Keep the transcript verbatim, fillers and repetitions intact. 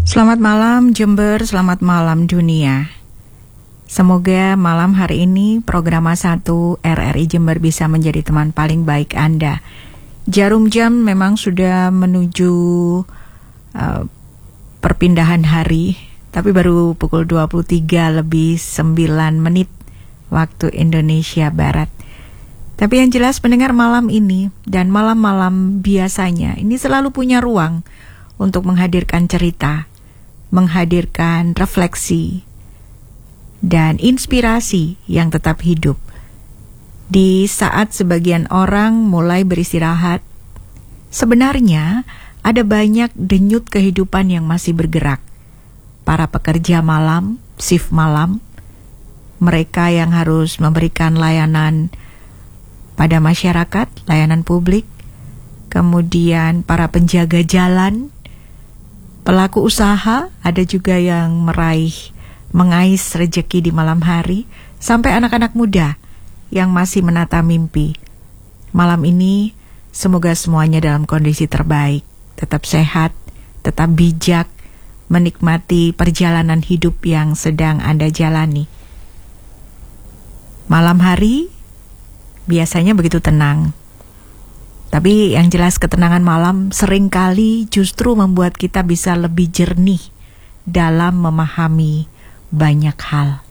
Selamat malam Jember, selamat malam dunia. Semoga malam hari ini program A satu R R I Jember bisa menjadi teman paling baik Anda. Jarum jam memang sudah menuju uh, perpindahan hari, tapi baru pukul dua puluh tiga lebih sembilan menit waktu Indonesia Barat. Tapi yang jelas pendengar malam ini dan malam-malam biasanya ini selalu punya ruang untuk menghadirkan cerita, menghadirkan refleksi dan inspirasi yang tetap hidup. Di saat sebagian orang mulai beristirahat, sebenarnya ada banyak denyut kehidupan yang masih bergerak. Para pekerja malam, shift malam, mereka yang harus memberikan layanan pada masyarakat, layanan publik, kemudian para penjaga jalan, pelaku usaha, ada juga yang meraih, mengais rejeki di malam hari, sampai anak-anak muda yang masih menata mimpi. Malam ini, semoga semuanya dalam kondisi terbaik, tetap sehat, tetap bijak, menikmati perjalanan hidup yang sedang Anda jalani. Malam hari biasanya begitu tenang. Tapi yang jelas ketenangan malam seringkali justru membuat kita bisa lebih jernih dalam memahami banyak hal.